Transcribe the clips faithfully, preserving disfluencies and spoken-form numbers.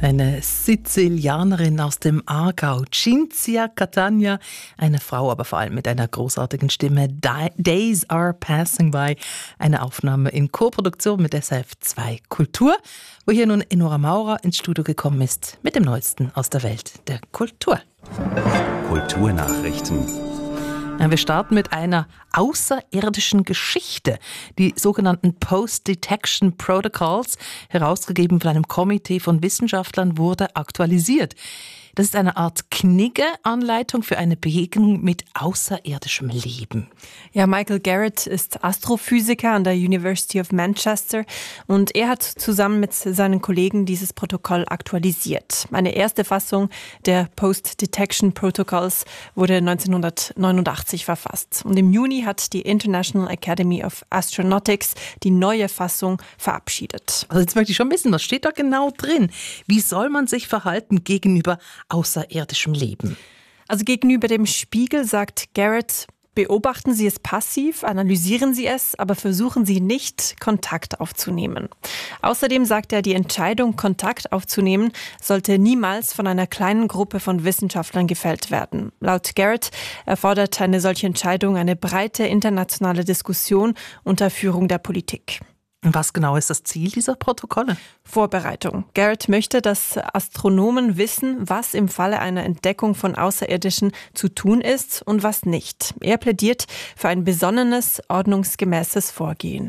Eine Sizilianerin aus dem Aargau, Cinzia Catania, eine Frau, aber vor allem mit einer großartigen Stimme. Days Are Passing By, eine Aufnahme in Koproduktion mit S R F zwei Kultur, wo hier nun Enora Maurer ins Studio gekommen ist mit dem Neuesten aus der Welt der Kultur. Kulturnachrichten. Wir starten mit einer außerirdischen Geschichte. Die sogenannten Post-Detection Protocols, herausgegeben von einem Komitee von Wissenschaftlern, wurde aktualisiert. Das ist eine Art Knigge-Anleitung für eine Begegnung mit außerirdischem Leben. Ja, Michael Garrett ist Astrophysiker an der University of Manchester und er hat zusammen mit seinen Kollegen dieses Protokoll aktualisiert. Eine erste Fassung der Post-Detection Protocols wurde neunzehnhundertneunundachtzig verfasst. Und im Juni hat die International Academy of Astronautics die neue Fassung verabschiedet. Also jetzt möchte ich schon wissen, was steht da genau drin? Wie soll man sich verhalten gegenüber außerirdischem Leben? Also gegenüber dem Spiegel sagt Garrett: Beobachten Sie es passiv, analysieren Sie es, aber versuchen Sie nicht, Kontakt aufzunehmen. Außerdem sagt er, die Entscheidung, Kontakt aufzunehmen, sollte niemals von einer kleinen Gruppe von Wissenschaftlern gefällt werden. Laut Garrett erfordert eine solche Entscheidung eine breite internationale Diskussion unter Führung der Politik. Was genau ist das Ziel dieser Protokolle? Vorbereitung. Garrett möchte, dass Astronomen wissen, was im Falle einer Entdeckung von Außerirdischen zu tun ist und was nicht. Er plädiert für ein besonnenes, ordnungsgemäßes Vorgehen.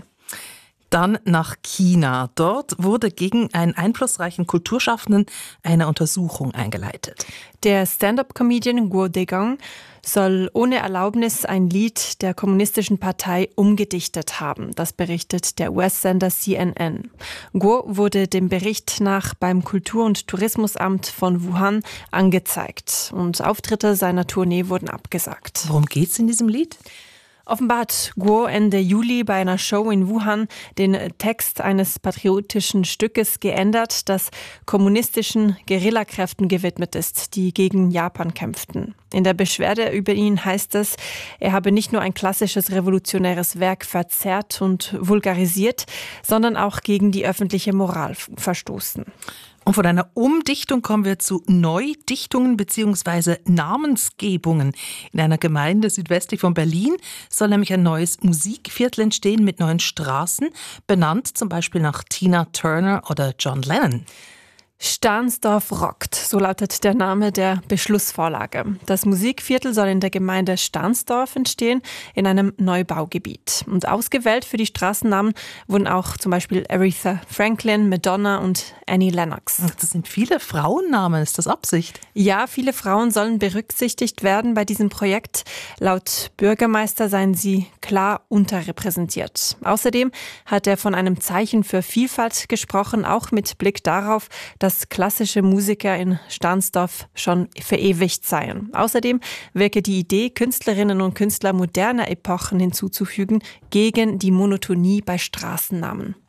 Dann nach China. Dort wurde gegen einen einflussreichen Kulturschaffenden eine Untersuchung eingeleitet. Der Stand-up-Comedian Guo Degang soll ohne Erlaubnis ein Lied der kommunistischen Partei umgedichtet haben. Das berichtet der U S-Sender C N N. Guo wurde dem Bericht nach beim Kultur- und Tourismusamt von Wuhan angezeigt. Und Auftritte seiner Tournee wurden abgesagt. Worum geht's in diesem Lied? Offenbar hat Guo Ende Juli bei einer Show in Wuhan den Text eines patriotischen Stückes geändert, das kommunistischen Guerillakräften gewidmet ist, die gegen Japan kämpften. In der Beschwerde über ihn heißt es, er habe nicht nur ein klassisches revolutionäres Werk verzerrt und vulgarisiert, sondern auch gegen die öffentliche Moral verstoßen. Und von einer Umdichtung kommen wir zu Neudichtungen bzw. Namensgebungen. In einer Gemeinde südwestlich von Berlin soll nämlich ein neues Musikviertel entstehen mit neuen Straßen, benannt zum Beispiel nach Tina Turner oder John Lennon. Stahnsdorf rockt, so lautet der Name der Beschlussvorlage. Das Musikviertel soll in der Gemeinde Stahnsdorf entstehen, in einem Neubaugebiet. Und ausgewählt für die Straßennamen wurden auch zum Beispiel Aretha Franklin, Madonna und Annie Lennox. Das sind viele Frauennamen, ist das Absicht? Ja, viele Frauen sollen berücksichtigt werden bei diesem Projekt. Laut Bürgermeister seien sie klar unterrepräsentiert. Außerdem hat er von einem Zeichen für Vielfalt gesprochen, auch mit Blick darauf, dass klassische Musiker in Stahnsdorf schon verewigt seien. Außerdem wirke die Idee, Künstlerinnen und Künstler moderner Epochen hinzuzufügen, gegen die Monotonie bei Straßennamen.